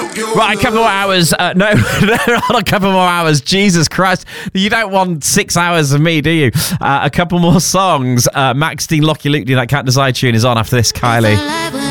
Right, a couple more hours. No, not a couple more hours. Jesus Christ. You don't want 6 hours of me, do you? A couple more songs. Max Dean, Lockie Luke, that Cat Desire tune is on after this, Kylie.